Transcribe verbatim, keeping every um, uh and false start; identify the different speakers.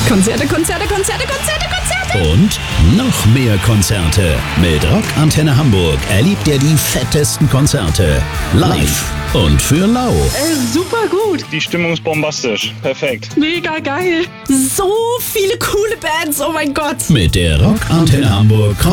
Speaker 1: Konzerte, Konzerte, Konzerte, Konzerte, Konzerte.
Speaker 2: Und noch mehr Konzerte. Mit Rock Antenne Hamburg erlebt ihr die fettesten Konzerte. Live und für lau.
Speaker 1: Äh, super gut.
Speaker 3: Die Stimmung ist bombastisch. Perfekt.
Speaker 1: Mega geil. So viele coole Bands, oh mein Gott.
Speaker 2: Mit der Rock Antenne Hamburg